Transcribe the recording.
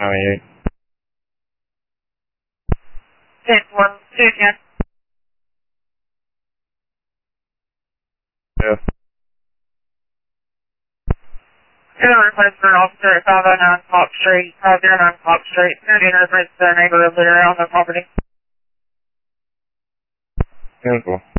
98. 10-1, 210. Yes. Good request for an officer at 509 Clark Street, 509 Clark Street. Good in reference to the neighbor of the area on the property. 10-4.